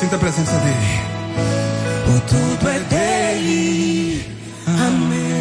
sinta a presença dele. O tudo é dele. Amém.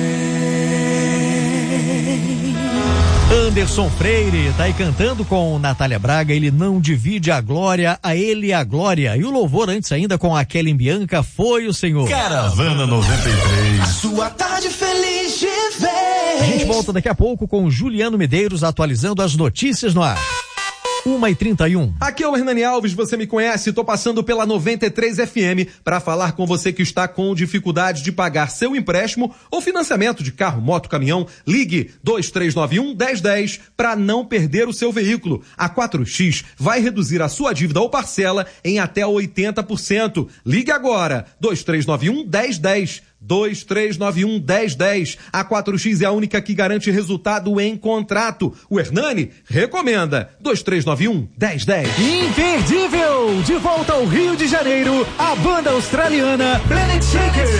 Anderson Freire tá aí cantando com Natália Braga. Ele não divide a glória, a ele a glória. E o louvor antes ainda com a Kelly Bianca, Foi o Senhor. Caravana 93. A sua tarde feliz de ver. A gente volta daqui a pouco com o Juliano Medeiros atualizando as notícias no ar. 1h31. Aqui é o Hernani Alves, você me conhece, tô passando pela 93 FM para falar com você que está com dificuldade de pagar seu empréstimo ou financiamento de carro, moto, caminhão. Ligue 2391-1010 para não perder o seu veículo. A 4X vai reduzir a sua dívida ou parcela em até 80%. Ligue agora, 2391-1010. 2391-1010. A 4X é a única que garante resultado em contrato. O Hernani recomenda. 2391-1010. Imperdível! De volta ao Rio de Janeiro, a banda australiana Planet Shakers.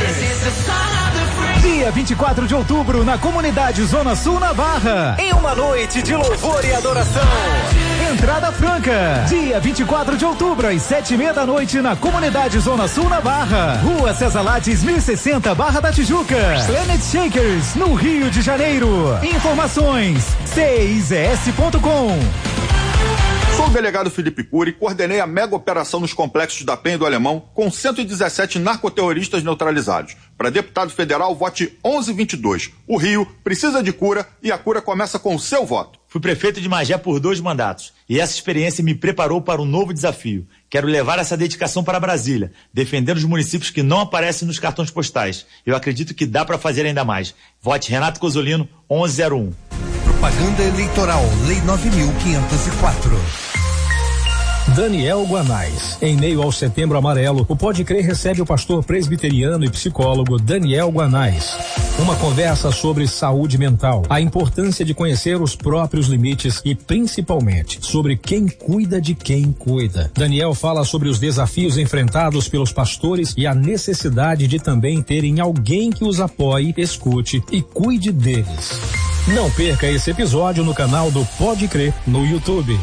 Dia 24 de outubro, na comunidade Zona Sul, na Barra. Em uma noite de louvor e adoração. Entrada franca. Dia 24 de outubro, às 7:30 da noite, na comunidade Zona Sul, na Barra. Rua César Lattes, 1060, Barra da Tijuca. Planet Shakers, no Rio de Janeiro. Informações: CIS.com. Sou o delegado Felipe Cury, coordenei a mega operação nos complexos da Penha e do Alemão, com 117 narcoterroristas neutralizados. Para deputado federal, vote 1122. O Rio precisa de cura e a cura começa com o seu voto. Fui prefeito de Magé por 2 mandatos e essa experiência me preparou para um novo desafio. Quero levar essa dedicação para Brasília, defendendo os municípios que não aparecem nos cartões postais. Eu acredito que dá para fazer ainda mais. Vote Renato Cozzolino, 1101. Propaganda eleitoral, Lei 9.504. Daniel Guanais. Em meio ao Setembro Amarelo, o Pode Crer recebe o pastor presbiteriano e psicólogo Daniel Guanais. Uma conversa sobre saúde mental, a importância de conhecer os próprios limites e, principalmente, sobre quem cuida de quem cuida. Daniel fala sobre os desafios enfrentados pelos pastores e a necessidade de também terem alguém que os apoie, escute e cuide deles. Não perca esse episódio no canal do Pode Crer no YouTube.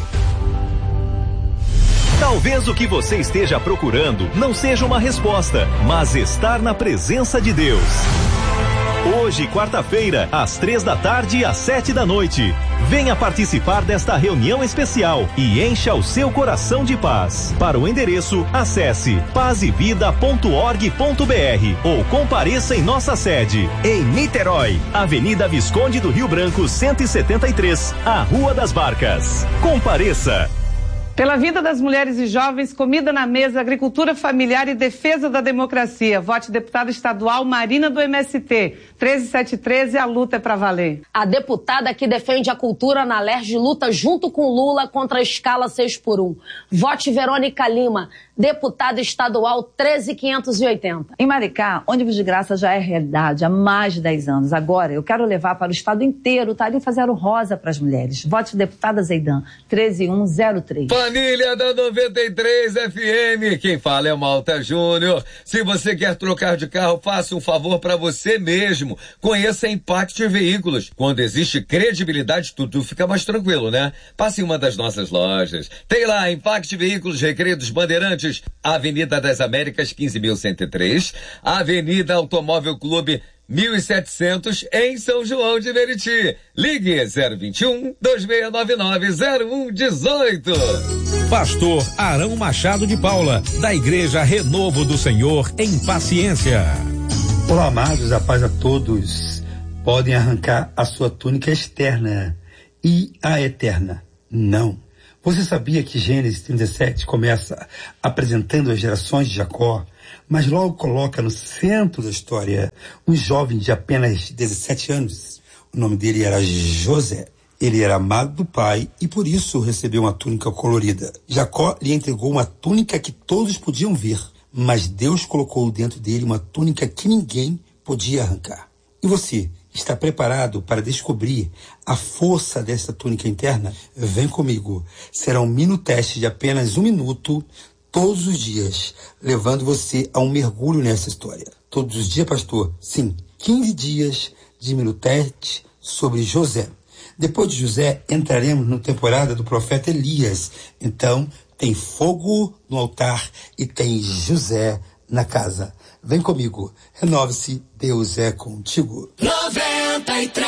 Talvez o que você esteja procurando não seja uma resposta, mas estar na presença de Deus. Hoje, quarta-feira, às 3h e às 7h. Venha participar desta reunião especial e encha o seu coração de paz. Para o endereço, acesse pazevida.org.br ou compareça em nossa sede, em Niterói, Avenida Visconde do Rio Branco, 173, a Rua das Barcas. Compareça. Pela vida das mulheres e jovens, comida na mesa, agricultura familiar e defesa da democracia. Vote deputada estadual Marina do MST. 13713, a luta é pra valer. A deputada que defende a cultura na LERJ luta junto com Lula contra a escala 6x1. Vote Verônica Lima, deputada estadual 13580. Em Maricá, ônibus de graça já é realidade há mais de 10 anos. Agora, eu quero levar para o estado inteiro tarifa zero rosa para as mulheres. Vote deputada Zeidan, 13103. Família da 93 FM, quem fala é o Malta Júnior. Se você quer trocar de carro, faça um favor para você mesmo. Conheça a Impact Veículos. Quando existe credibilidade, tudo fica mais tranquilo, né? Passe em uma das nossas lojas. Tem lá Impact Veículos, Recreio dos Bandeirantes, Avenida das Américas, 15.103, Avenida Automóvel Clube 1700 em São João de Meriti. Ligue 021-2699-0118. Pastor Arão Machado de Paula, da Igreja Renovo do Senhor em Paciência. Olá, amados, a paz a todos. Podem arrancar a sua túnica externa e a eterna não. Você sabia que Gênesis 37 começa apresentando as gerações de Jacó, mas logo coloca no centro da história um jovem de apenas 17 anos. O nome dele era José. Ele era amado do pai e por isso recebeu uma túnica colorida. Jacó lhe entregou uma túnica que todos podiam ver, mas Deus colocou dentro dele uma túnica que ninguém podia arrancar. E você, está preparado para descobrir a força dessa túnica interna? Vem comigo. Será um mini teste de apenas 1 minuto, todos os dias, levando você a um mergulho nessa história. Todos os dias, pastor? Sim, 15 dias de mini teste sobre José. Depois de José, entraremos na temporada do profeta Elias. Então, tem fogo no altar e tem José na casa. Vem comigo, renove-se, Deus é contigo. 93.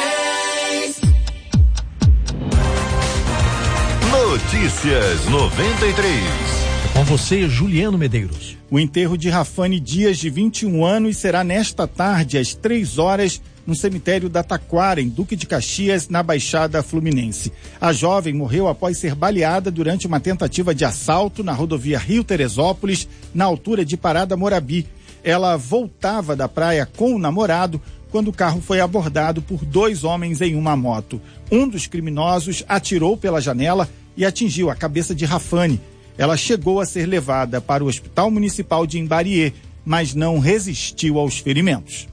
Notícias 93. Com você, Juliano Medeiros. O enterro de Rafane Dias, de 21 anos, será nesta tarde, às 3 horas, no cemitério da Taquara, em Duque de Caxias, na Baixada Fluminense. A jovem morreu após ser baleada durante uma tentativa de assalto na rodovia Rio-Teresópolis, na altura de Parada Morabi. Ela voltava da praia com o namorado quando o carro foi abordado por 2 homens em uma moto. Um dos criminosos atirou pela janela e atingiu a cabeça de Rafane. Ela chegou a ser levada para o Hospital Municipal de Imbariê, mas não resistiu aos ferimentos.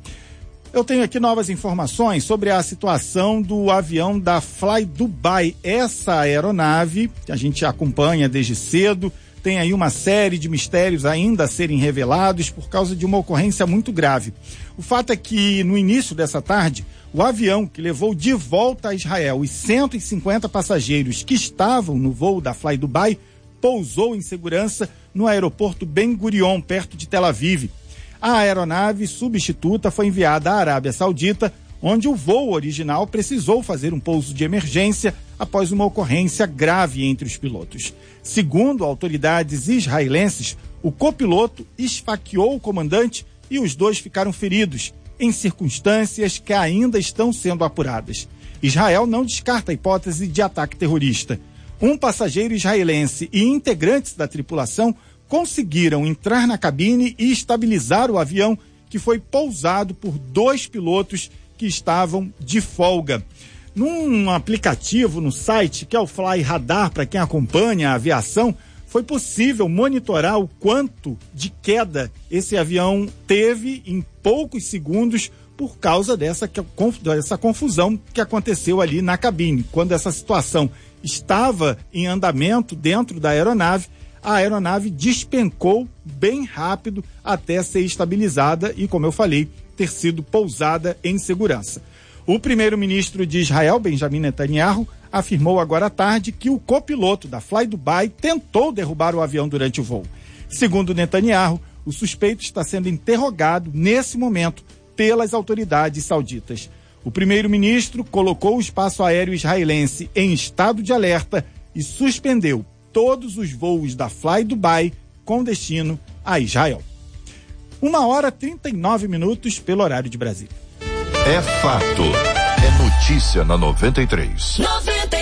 Eu tenho aqui novas informações sobre a situação do avião da Fly Dubai. Essa aeronave, que a gente acompanha desde cedo, tem aí uma série de mistérios ainda a serem revelados por causa de uma ocorrência muito grave. O fato é que, no início dessa tarde, o avião que levou de volta a Israel os 150 passageiros que estavam no voo da Fly Dubai pousou em segurança no aeroporto Ben Gurion, perto de Tel Aviv. A aeronave substituta foi enviada à Arábia Saudita, onde o voo original precisou fazer um pouso de emergência após uma ocorrência grave entre os pilotos. Segundo autoridades israelenses, o copiloto esfaqueou o comandante e os 2 ficaram feridos, em circunstâncias que ainda estão sendo apuradas. Israel não descarta a hipótese de ataque terrorista. Um passageiro israelense e integrantes da tripulação conseguiram entrar na cabine e estabilizar o avião, que foi pousado por 2 pilotos que estavam de folga. Num aplicativo no site, que é o Fly Radar, para quem acompanha a aviação, foi possível monitorar o quanto de queda esse avião teve em poucos segundos por causa dessa confusão que aconteceu ali na cabine. Quando essa situação estava em andamento dentro da aeronave, a aeronave despencou bem rápido até ser estabilizada e, como eu falei, ter sido pousada em segurança. O primeiro-ministro de Israel, Benjamin Netanyahu, afirmou agora à tarde que o copiloto da Fly Dubai tentou derrubar o avião durante o voo. Segundo Netanyahu, o suspeito está sendo interrogado nesse momento pelas autoridades sauditas. O primeiro-ministro colocou o espaço aéreo israelense em estado de alerta e suspendeu todos os voos da Fly Dubai com destino a Israel. 1h39 pelo horário de Brasília. É fato. É notícia na 93.